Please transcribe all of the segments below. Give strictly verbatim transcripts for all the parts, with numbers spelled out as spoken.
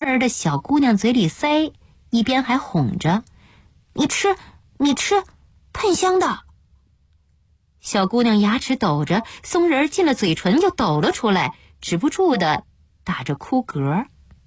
儿的小姑娘嘴里塞，一边还哄着：“你吃，你吃，喷香的。”小姑娘牙齿抖着，松仁进了嘴唇又抖了出来，止不住的打着哭嗝。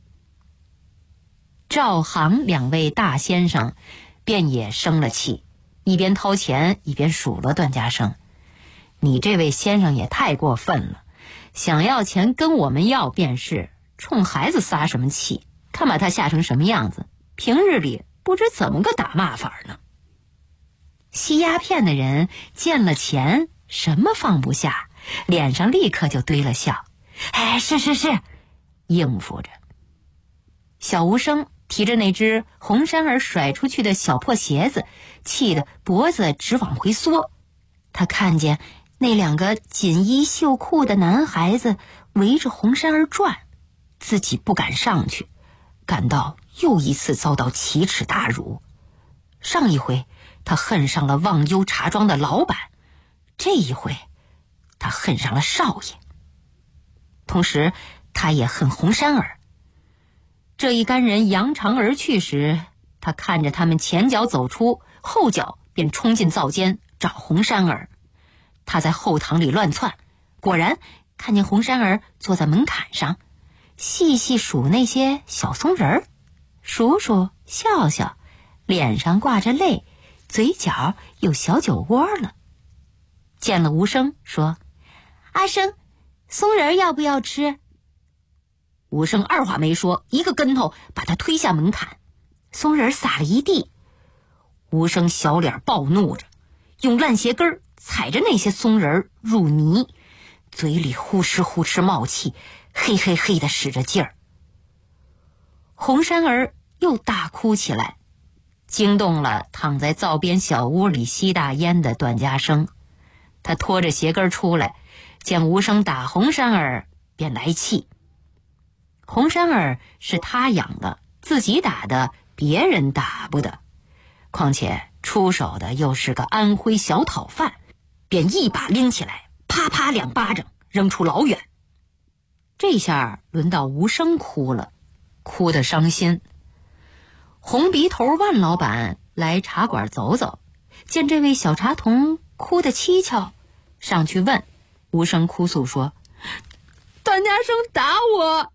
赵行两位大先生便也生了气，一边掏钱一边数落段家生：“你这位先生也太过分了，想要钱跟我们要便是，冲孩子撒什么气？看把他吓成什么样子，平日里不知怎么个打骂法呢。”吸鸦片的人见了钱什么放不下，脸上立刻就堆了笑：“哎，是是是，应付着。”小无声提着那只红珊儿甩出去的小破鞋子，气得脖子直往回缩。他看见那两个锦衣绣裤的男孩子围着红珊儿转，自己不敢上去，感到又一次遭到奇耻大辱。上一回他恨上了忘忧茶庄的老板，这一回他恨上了少爷，同时他也恨红珊儿。这一干人扬长而去时，他看着他们前脚走出，后脚便冲进灶间找红珊儿。他在后堂里乱窜，果然看见红珊儿坐在门槛上，细细数那些小松仁儿，数数笑笑，脸上挂着泪，嘴角有小酒窝了。见了无声，说：“阿生，松仁要不要吃？”无声二话没说，一个跟头把他推下门槛，松仁撒了一地。无声小脸暴怒着，用烂鞋跟踩着那些松仁入泥，嘴里呼哧呼哧冒气，嘿嘿嘿的使着劲儿。红珊儿又大哭起来，惊动了躺在灶边小屋里吸大烟的段家生。他拖着鞋跟出来，见无声打红珊儿，便来气。红珊儿是他养的，自己打的，别人打不得。况且出手的又是个安徽小讨饭，便一把拎起来，啪啪两巴掌扔出老远。这下轮到无声哭了，哭得伤心。红鼻头万老板来茶馆走走，见这位小茶童哭得蹊跷，上去问。无声哭诉说：“段家生打我。”“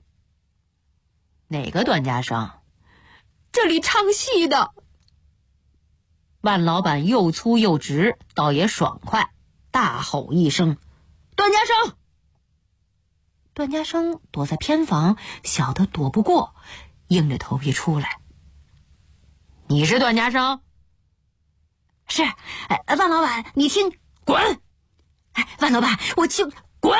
哪个段家生？”“这里唱戏的。”万老板又粗又直，倒也爽快，大吼一声：“段家生！”段家生躲在偏房，小的躲不过，硬着头皮出来：“你是段家生？”“是。哎，万老板，你听，滚！哎，万老板，我就滚！”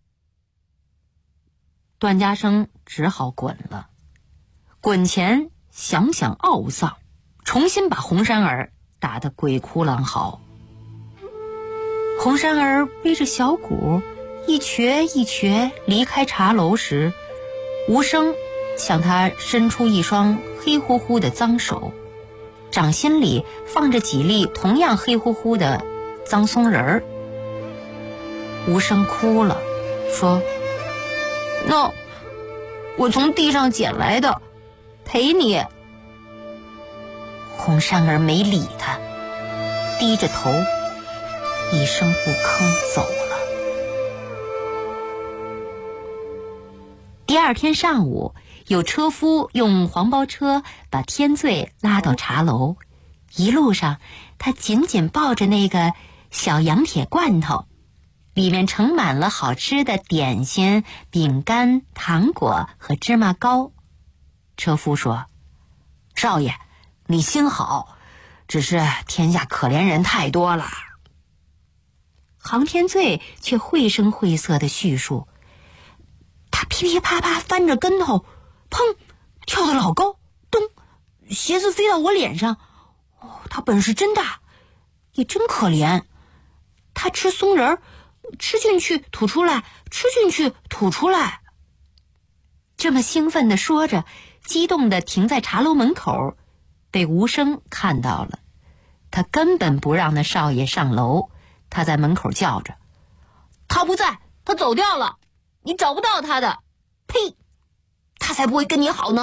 段家生只好滚了。滚前想想懊丧，重新把红珊儿打得鬼哭狼嚎。红珊儿背着小鼓一瘸一瘸离开茶楼时，无声向他伸出一双黑乎乎的脏手，掌心里放着几粒同样黑乎乎的脏松仁儿。无声哭了，说：“那、no, 我从地上捡来的，赔你。”红珊儿没理他，低着头一声不吭走了。第二天上午，有车夫用黄包车把天罪拉到茶楼，一路上他紧紧抱着那个小洋铁罐头，里面盛满了好吃的点心、饼干、糖果和芝麻糕。车夫说：“少爷，你心好，只是天下可怜人太多了。”杭天罪却绘声绘色地叙述：他噼噼啪啪翻着跟头，砰，跳得老高，咚，鞋子飞到我脸上。哦，他本事真大，也真可怜。他吃松仁儿，吃进去吐出来，吃进去吐出来。这么兴奋地说着，激动地停在茶楼门口，被无声看到了。他根本不让那少爷上楼，他在门口叫着：“他不在，他走掉了，你找不到他的。呸，他才不会跟你好呢。”